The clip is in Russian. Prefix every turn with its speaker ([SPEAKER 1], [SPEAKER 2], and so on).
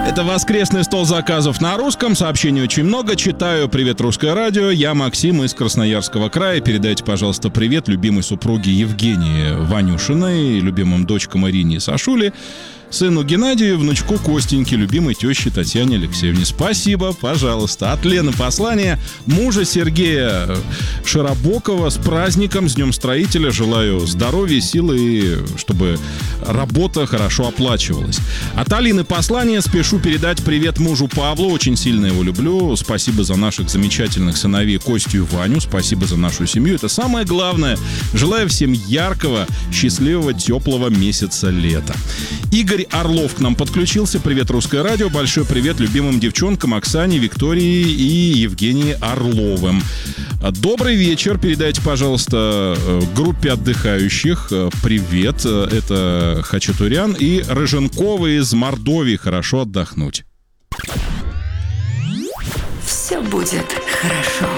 [SPEAKER 1] Это воскресный стол заказов на русском. Сообщений очень много. Читаю. Привет, Русское радио. Я Максим из Красноярского края. Передайте, пожалуйста, привет любимой супруге Евгении Ванюшиной, любимым дочкам Ирине и Сашуле, сыну Геннадию, внучку Костеньке, любимой теще Татьяне Алексеевне. Спасибо, пожалуйста. От Лены послание. Мужа Сергея Широбокова с праздником, с Днем Строителя. Желаю здоровья, силы и чтобы работа хорошо оплачивалась. От Алины послание. Спешу передать привет мужу Павлу. Очень сильно его люблю. Спасибо за наших замечательных сыновей Костю и Ваню. Спасибо за нашу семью. Это самое главное. Желаю всем яркого, счастливого, теплого месяца лета. Игорь Орлов к нам подключился. Привет, Русское радио. Большой привет любимым девчонкам Оксане, Виктории и Евгении Орловым. Добрый вечер. Передайте, пожалуйста, группе отдыхающих привет. Это Хачатурян и Рыженковы из Мордовии. Хорошо отдохнуть.
[SPEAKER 2] Все будет хорошо.